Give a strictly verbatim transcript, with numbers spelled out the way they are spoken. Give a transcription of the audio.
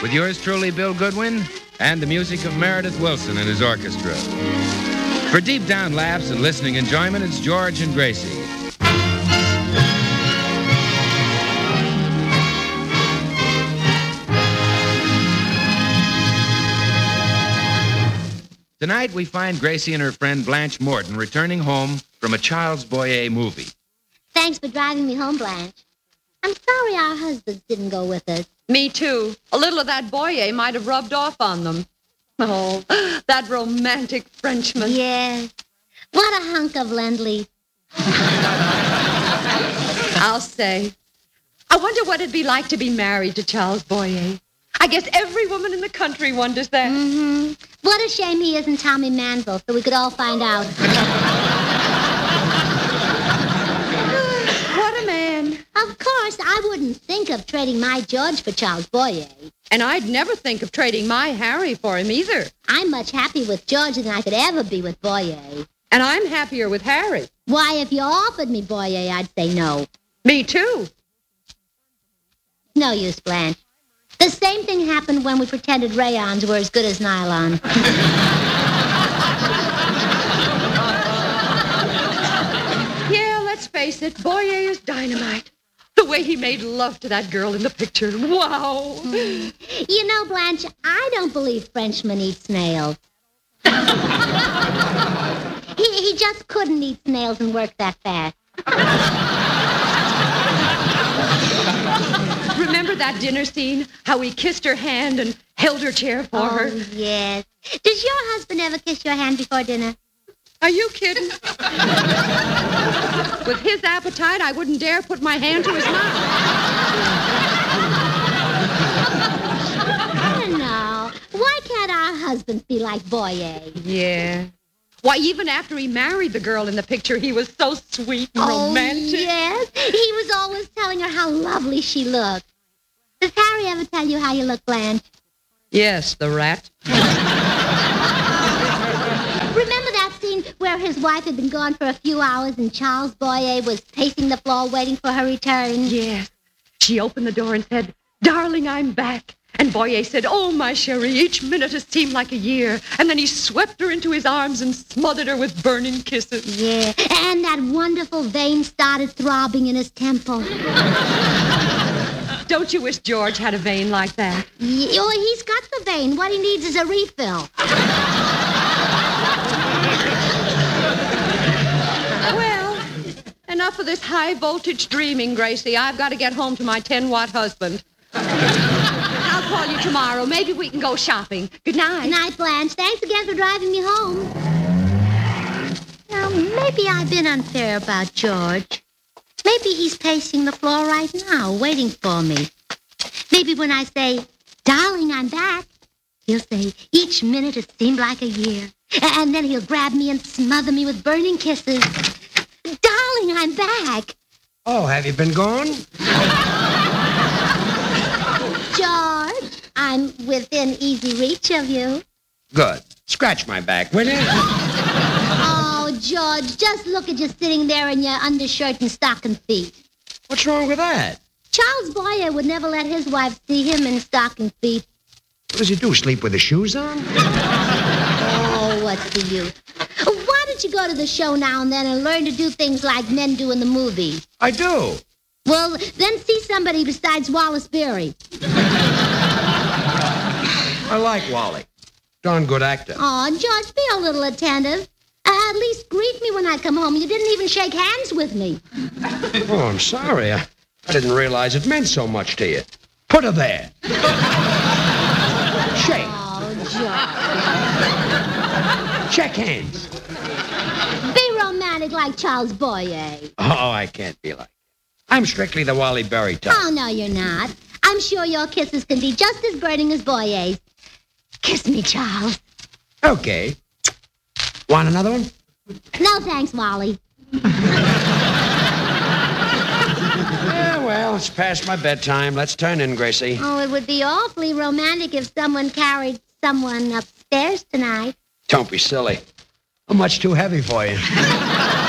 with yours truly, Bill Goodwin, and the music of Meredith Wilson and his orchestra. For deep down laughs and listening enjoyment, it's George and Gracie. Tonight, we find Gracie and her friend Blanche Morton returning home from a Charles Boyer movie. Thanks for driving me home, Blanche. I'm sorry our husbands didn't go with us. Me too. A little of that Boyer might have rubbed off on them. Oh, that romantic Frenchman. Yes. What a hunk of Lindley. I'll say. I wonder what it'd be like to be married to Charles Boyer. I guess every woman in the country wonders that. Mm-hmm. What a shame he isn't Tommy Manville, so we could all find out. What a man. Of course, I wouldn't think of trading my George for Charles Boyer. And I'd never think of trading my Harry for him either. I'm much happier with George than I could ever be with Boyer. And I'm happier with Harry. Why, if you offered me Boyer, I'd say no. Me too. No use, Blanche. The same thing happened when we pretended rayons were as good as nylon. Yeah, let's face it, Boyer is dynamite. The way he made love to that girl in the picture. Wow. Mm. You know, Blanche, I don't believe Frenchmen eat snails. he, he just couldn't eat snails and work that fast. Remember that dinner scene? How he kissed her hand and held her chair for oh, her? Yes. Does your husband ever kiss your hand before dinner? Are you kidding? With his appetite, I wouldn't dare put my hand to his mouth. I don't know. Why can't our husbands be like Boyer? Yeah. Why, even after he married the girl in the picture, he was so sweet and oh, romantic. Yes. He was always telling her how lovely she looked. Does Harry ever tell you how you look, Blanche? Yes, the rat. Remember that scene where his wife had been gone for a few hours and Charles Boyer was pacing the floor waiting for her return? Yes. She opened the door and said, "Darling, I'm back." And Boyer said, "Oh, my chérie, each minute has seemed like a year." And then he swept her into his arms and smothered her with burning kisses. Yeah, and that wonderful vein started throbbing in his temple. Don't you wish George had a vein like that? Yeah, well, he's got the vein. What he needs is a refill. Well, enough of this high-voltage dreaming, Gracie. I've got to get home to my ten-watt husband. I'll call you tomorrow. Maybe we can go shopping. Good night. Good night, Blanche. Thanks again for driving me home. Now, maybe I've been unfair about George. Maybe he's pacing the floor right now, waiting for me. Maybe when I say, "Darling, I'm back," he'll say, "Each minute has seemed like a year." And then he'll grab me and smother me with burning kisses. "Darling, I'm back." Oh, have you been gone? George, I'm within easy reach of you. Good. Scratch my back, will you? Oh, George, just look at you sitting there in your undershirt and stocking feet. What's wrong with that? Charles Boyer would never let his wife see him in stocking feet. What does he do, sleep with his shoes on? Oh, what's the use? Why don't you go to the show now and then and learn to do things like men do in the movies? I do. Well, then see somebody besides Wallace Beery. I like Wally. Darn good actor. Oh, George, be a little attentive. Uh, at least greet me when I come home. You didn't even shake hands with me. Oh, I'm sorry. I, I didn't realize it meant so much to you. Put her there. Shake. Oh, George. Check hands. Be romantic like Charles Boyer. Oh, I can't be like that. I'm strictly the Wally Berry type. Oh, no, you're not. I'm sure your kisses can be just as burning as Boyer's. Kiss me, Charles. Okay. Want another one? No, thanks, Wally. Yeah, well, it's past my bedtime. Let's turn in, Gracie. Oh, it would be awfully romantic if someone carried someone upstairs tonight. Don't be silly. I'm much too heavy for you.